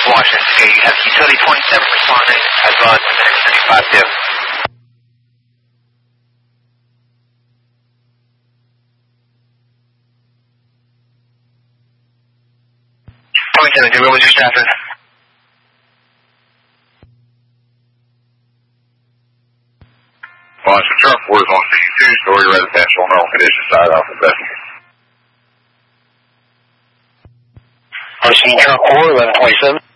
Washington. Okay, you have utility 27 responding as well as 35 2. 27, what was your status? Washington truck 4 is on C2, story residential, normal condition, side off investigate. Washington truck 4, 1127.